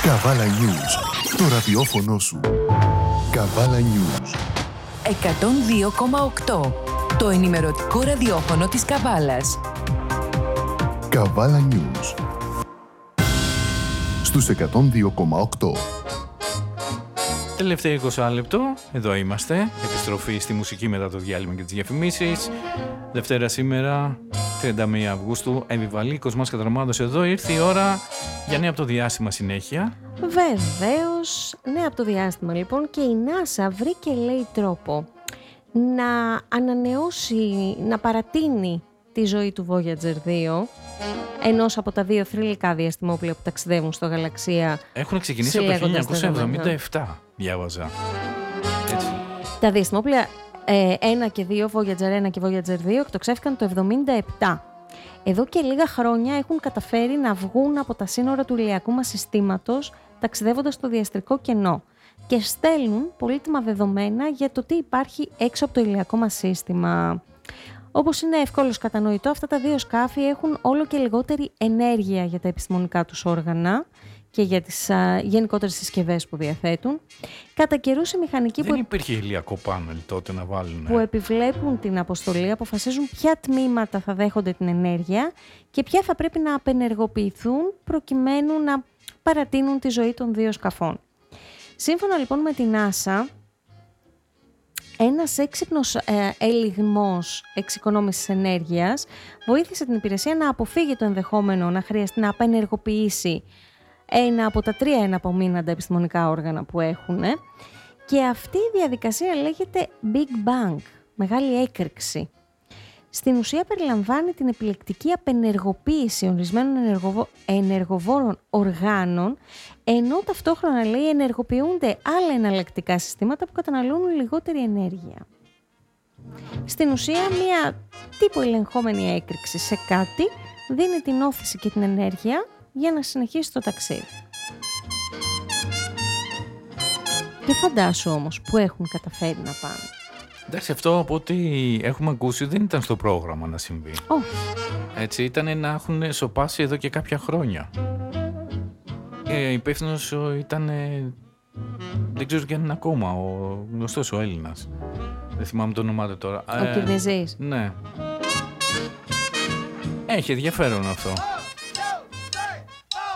Καβάλα News. Το ραδιόφωνο σου. Καβάλα News. 102,8. Το ενημερωτικό ραδιόφωνο της Καβάλας. Καβάλα News. Στους 102,8. Τελευταίο 20 λεπτό, εδώ είμαστε. Επιστροφή στη μουσική μετά το διάλειμμα και τις διαφημίσεις. Δευτέρα σήμερα, 31 Αυγούστου, Εμβιβαλή, Κοσμάς Κατραμάδος εδώ. Ήρθε η ώρα για νέα από το διάστημα συνέχεια. Βεβαίως, νέα από το διάστημα λοιπόν, και η NASA βρήκε, λέει, τρόπο να ανανεώσει, να παρατείνει τη ζωή του Voyager 2, ενός από τα δύο θρυλικά διαστημόπλοια που ταξιδεύουν στο γαλαξία. Έχουν ξεκινήσει από το 1977, διάβαζα. Έτσι. Τα διαστημόπλοια 1 και 2, Voyager 1 και Voyager 2, εκτοξεύτηκαν το 1977. Εδώ και λίγα χρόνια έχουν καταφέρει να βγουν από τα σύνορα του ηλιακού μας συστήματος, ταξιδεύοντας στο διαστρικό κενό, και στέλνουν πολύτιμα δεδομένα για το τι υπάρχει έξω από το ηλιακό μας σύστημα. Όπως είναι εύκολος κατανοητό, αυτά τα δύο σκάφη έχουν όλο και λιγότερη ενέργεια για τα επιστημονικά τους όργανα και για τις γενικότερες συσκευές που διαθέτουν. Κατά καιρούς οι μηχανικοί Δεν υπήρχε ηλιακό πάνελ τότε να βάλουν. Που επιβλέπουν την αποστολή αποφασίζουν ποια τμήματα θα δέχονται την ενέργεια και ποια θα πρέπει να απενεργοποιηθούν προκειμένου να παρατείνουν τη ζωή των δύο σκαφών. Σύμφωνα λοιπόν με την NASA, ένας έξυπνος ελιγμός εξοικονόμησης ενέργειας βοήθησε την υπηρεσία να αποφύγει το ενδεχόμενο να χρειαστεί να απενεργοποιήσει ένα από τα 3 εναπομείναντα επιστημονικά όργανα που έχουν, και αυτή η διαδικασία λέγεται Big Bang, μεγάλη έκρηξη. Στην ουσία περιλαμβάνει την επιλεκτική απενεργοποίηση ορισμένων ενεργοβόρων οργάνων, ενώ ταυτόχρονα, λέει, ενεργοποιούνται άλλα εναλλακτικά συστήματα που καταναλώνουν λιγότερη ενέργεια. Στην ουσία, μια τύπου ελεγχόμενη έκρηξη σε κάτι δίνει την όθηση και την ενέργεια για να συνεχίσει το ταξίδι. Και φαντάσου όμως που έχουν καταφέρει να πάνε. Εντάξει, αυτό από ό,τι έχουμε ακούσει δεν ήταν στο πρόγραμμα να συμβεί. Έτσι, ήταν να έχουν σοπάσει εδώ και κάποια χρόνια. Υπεύθυνος ήταν, δεν ξέρω και αν είναι ακόμα, ο γνωστός ο Έλληνας. Δεν θυμάμαι το όνομά του τώρα. Ο Κυρνιζής. Ναι. Έχει ενδιαφέρον αυτό.